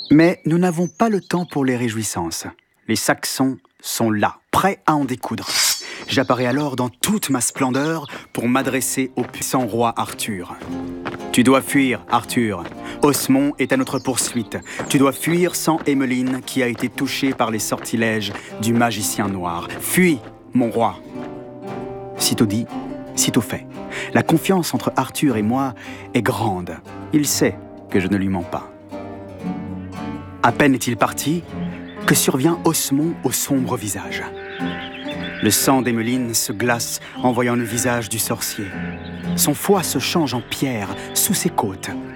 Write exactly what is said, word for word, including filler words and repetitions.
Mais nous n'avons pas le temps pour les réjouissances. Les Saxons sont là, prêts à en découdre. J'apparais alors dans toute ma splendeur pour m'adresser au puissant roi Arthur. Tu dois fuir, Arthur. Osmond est à notre poursuite. Tu dois fuir sans Emmeline qui a été touchée par les sortilèges du magicien noir. Fuis, mon roi. Sitôt dit, sitôt fait. La confiance entre Arthur et moi est grande. Il sait que je ne lui mens pas. À peine est-il parti que survient Osmond au sombre visage. Le sang d'Emmeline se glace en voyant le visage du sorcier. Son foie se change en pierre sous ses côtes.